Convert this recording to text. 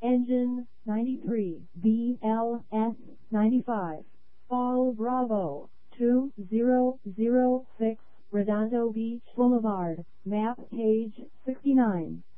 Engine 93, BLS 95. Fall Bravo 2006, Redondo Beach Boulevard, map page 69.